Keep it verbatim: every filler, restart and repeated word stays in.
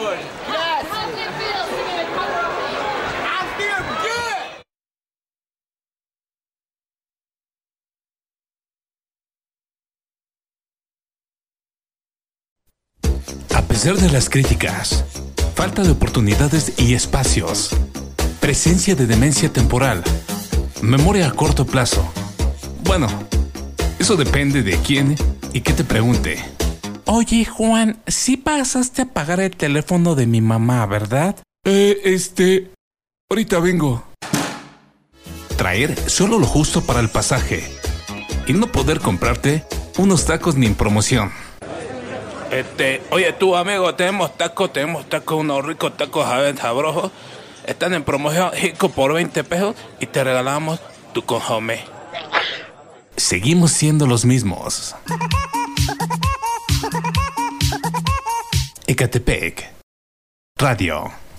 How's it feel singing a cover of me? I feel good. A pesar de las críticas, falta de oportunidades y espacios, presencia de demencia temporal, memoria a corto plazo. Bueno, eso depende de quién y qué te pregunte. Oye, Juan, sí pasaste a pagar el teléfono de mi mamá, ¿verdad? Eh, este... ahorita vengo. Traer solo lo justo para el pasaje y no poder comprarte unos tacos ni en promoción. Este, oye tú amigo, tenemos tacos, tenemos tacos, unos ricos tacos sabrosos. Están en promoción, rico por veinte pesos y te regalamos tu consomé. Seguimos siendo los mismos. Ecatepec Radio.